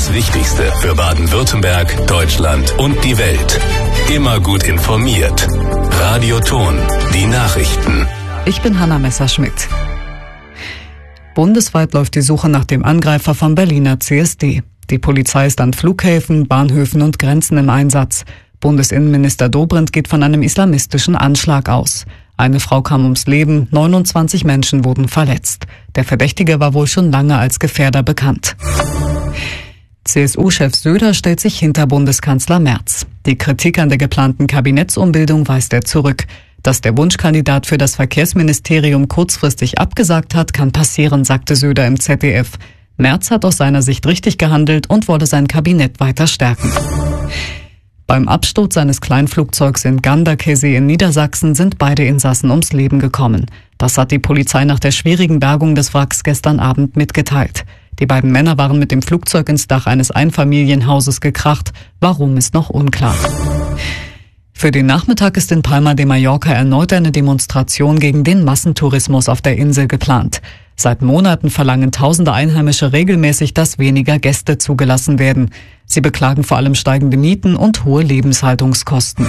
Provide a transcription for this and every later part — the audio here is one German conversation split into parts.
Das Wichtigste für Baden-Württemberg, Deutschland und die Welt. Immer gut informiert. Radio Ton, die Nachrichten. Ich bin Hanna Messerschmidt. Bundesweit läuft die Suche nach dem Angreifer vom Berliner CSD. Die Polizei ist an Flughäfen, Bahnhöfen und Grenzen im Einsatz. Bundesinnenminister Dobrindt geht von einem islamistischen Anschlag aus. Eine Frau kam ums Leben, 29 Menschen wurden verletzt. Der Verdächtige war wohl schon lange als Gefährder bekannt. CSU-Chef Söder stellt sich hinter Bundeskanzler Merz. Die Kritik an der geplanten Kabinettsumbildung weist er zurück. Dass der Wunschkandidat für das Verkehrsministerium kurzfristig abgesagt hat, kann passieren, sagte Söder im ZDF. Merz hat aus seiner Sicht richtig gehandelt und wolle sein Kabinett weiter stärken. Beim Absturz seines Kleinflugzeugs in Ganderkesee in Niedersachsen sind beide Insassen ums Leben gekommen. Das hat die Polizei nach der schwierigen Bergung des Wracks gestern Abend mitgeteilt. Die beiden Männer waren mit dem Flugzeug ins Dach eines Einfamilienhauses gekracht. Warum, ist noch unklar. Für den Nachmittag ist in Palma de Mallorca erneut eine Demonstration gegen den Massentourismus auf der Insel geplant. Seit Monaten verlangen tausende Einheimische regelmäßig, dass weniger Gäste zugelassen werden. Sie beklagen vor allem steigende Mieten und hohe Lebenshaltungskosten.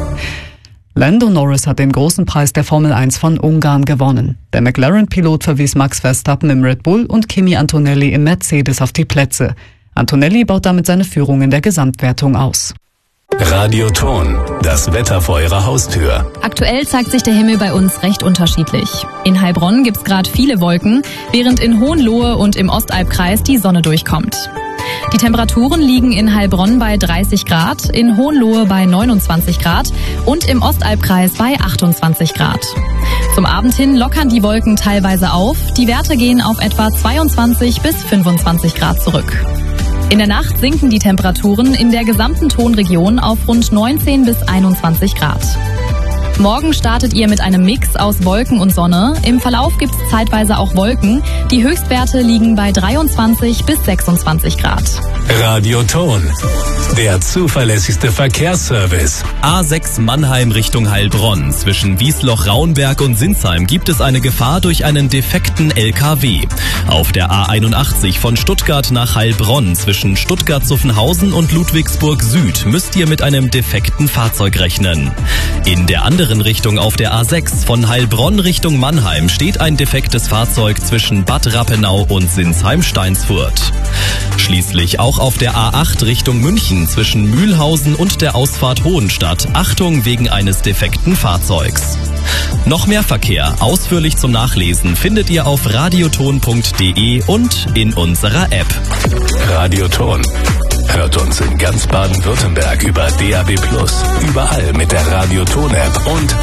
Lando Norris hat den großen Preis der Formel 1 von Ungarn gewonnen. Der McLaren-Pilot verwies Max Verstappen im Red Bull und Kimi Antonelli im Mercedes auf die Plätze. Antonelli baut damit seine Führung in der Gesamtwertung aus. Radio Ton, das Wetter vor Ihrer Haustür. Aktuell zeigt sich der Himmel bei uns recht unterschiedlich. In Heilbronn gibt's gerade viele Wolken, während in Hohenlohe und im Ostalbkreis die Sonne durchkommt. Die Temperaturen liegen in Heilbronn bei 30 Grad, in Hohenlohe bei 29 Grad und im Ostalbkreis bei 28 Grad. Zum Abend hin lockern die Wolken teilweise auf, die Werte gehen auf etwa 22 bis 25 Grad zurück. In der Nacht sinken die Temperaturen in der gesamten Tonregion auf rund 19 bis 21 Grad. Morgen startet ihr mit einem Mix aus Wolken und Sonne. Im Verlauf gibt es zeitweise auch Wolken. Die Höchstwerte liegen bei 23 bis 26 Grad. Radio Ton, der zuverlässigste Verkehrsservice. A6 Mannheim Richtung Heilbronn. Zwischen Wiesloch-Raunberg und Sinsheim gibt es eine Gefahr durch einen defekten LKW. Auf der A81 von Stuttgart nach Heilbronn zwischen Stuttgart-Zuffenhausen und Ludwigsburg Süd müsst ihr mit einem defekten Fahrzeug rechnen. In der anderen Richtung auf der A6 von Heilbronn Richtung Mannheim steht ein defektes Fahrzeug zwischen Bad Rappenau und Sinsheim-Steinsfurt. Schließlich auch auf der A8 Richtung München zwischen Mühlhausen und der Ausfahrt Hohenstadt. Achtung wegen eines defekten Fahrzeugs. Noch mehr Verkehr ausführlich zum Nachlesen findet ihr auf radioton.de und in unserer App. Radio Ton. Hört uns in ganz Baden-Württemberg über DAB+, überall mit der Radio Ton App und